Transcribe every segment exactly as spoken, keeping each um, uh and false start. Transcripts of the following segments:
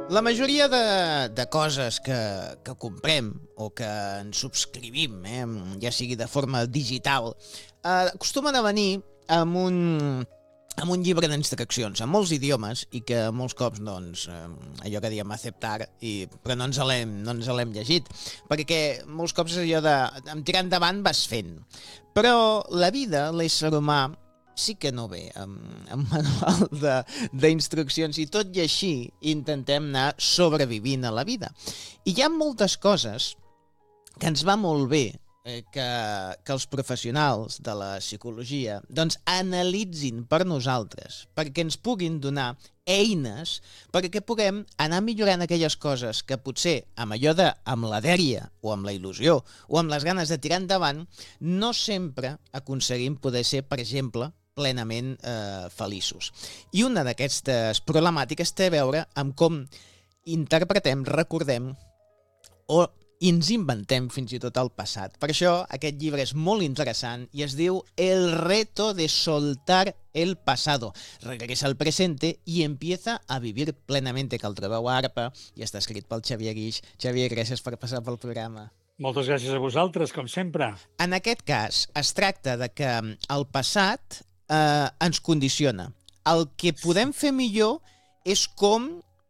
La majoria de, de coses que, que comprem o que ens subscrivim, eh, ja sigui de forma digital, eh, acostumen a venir amb un, amb un llibre d'instruccions, en molts idiomes, i que molts cops, doncs, eh, allò que diem acceptar, i, però no ens l'hem no ens l'hem llegit, perquè molts cops és allò de, amb tirar endavant vas fent. Però la vida, l'ésser humà, sí que no ve amb, amb manual d'instruccions i tot i així intentem anar sobrevivint a la vida. I hi ha moltes coses que ens va molt bé eh, que, que els professionals de la psicologia doncs analitzin per nosaltres, perquè ens puguin donar eines perquè puguem anar millorant aquelles coses que potser amb allò de amb la dèria o amb la il·lusió o amb les ganes de tirar endavant no sempre aconseguim poder ser, per exemple, plenament eh, feliços. I una d'aquestes problemàtiques té a veure amb com interpretem, recordem o ens inventem fins i tot el passat. Per això aquest llibre és molt interessant i es diu El reto de soltar el pasado. Regresa al presente y empieza a vivir plenamente, que el trobeu a Arpa i està escrit pel Xavier Guix. Xavier, gràcies per passar pel programa. Moltes gràcies a vosaltres, com sempre. En aquest cas, es tracta de que el passat eh, ens condiciona. El que podem fer millor és com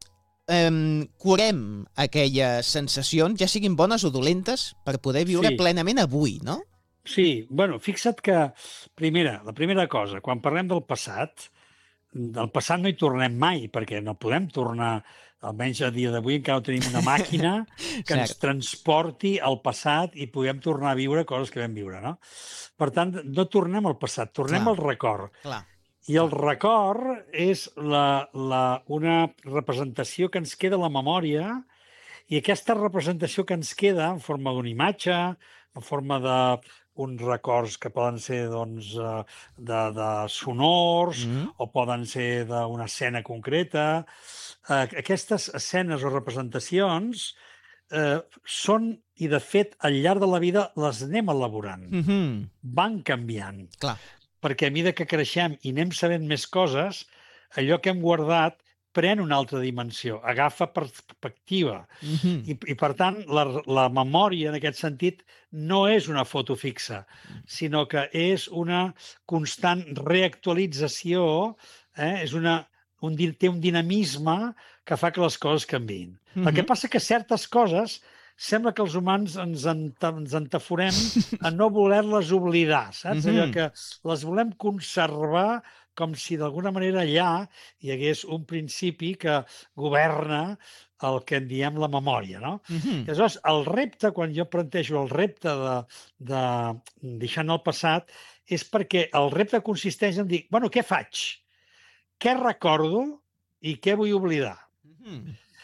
eh, curem aquelles sensacions, ja siguin bones o dolentes, per poder viure Sí. plenament avui, no? Sí, bueno, fixa't que, primera, la primera cosa, quan parlem del passat, del passat no hi tornem mai, perquè no podem tornar, almenys a dia d'avui encara no tenim una màquina que ens Cert. transporti al passat i puguem tornar a viure coses que vam viure, no? Per tant, no tornem al passat, tornem Clar. al record. Clar. I el record és la, la, una representació que ens queda a la memòria, i aquesta representació que ens queda en forma d'una imatge, en forma d'uns records que poden ser doncs, eh, de, de sonors, Mm. o poden ser d'una escena concreta. Eh, aquestes escenes o representacions eh, són, i de fet, al llarg de la vida les anem elaborant. Mm-hmm. Van canviant. Clar. Perquè a mesura que creixem i anem sabent més coses, allò que hem guardat pren una altra dimensió, agafa perspectiva. Mm-hmm. I, i per tant, la, la memòria, en aquest sentit, no és una foto fixa, sinó que és una constant reactualització, eh? és una, un, di- té un dinamisme que fa que les coses canviïn. Mm-hmm. El que passa que certes coses sembla que els humans ens, enta, ens entaforem a no voler-les oblidar, saps? Mhm. Allò que les volem conservar com si d'alguna manera allà hi hagués un principi que governa el que en diem la memòria, no? Mhm. Aleshores, el repte, quan jo plantejo el repte de, de deixar anar el passat, és perquè el repte consisteix en dir, bueno, què faig? Què recordo i què vull oblidar? Mhm.